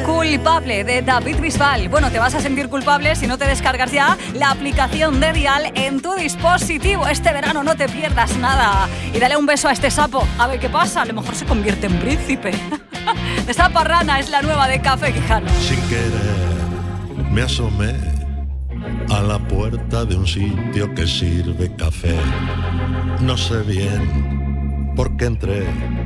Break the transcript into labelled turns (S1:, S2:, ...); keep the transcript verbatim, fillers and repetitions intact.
S1: Culpable de David Bisbal. Bueno, te vas a sentir culpable si no te descargas ya la aplicación de Dial en tu dispositivo. Este verano no te pierdas nada. Y dale un beso a este sapo. A ver qué pasa. A lo mejor se convierte en príncipe. Esta parrana es la nueva de Café Quijano.
S2: Sin querer me asomé a la puerta de un sitio que sirve café. No sé bien por qué entré.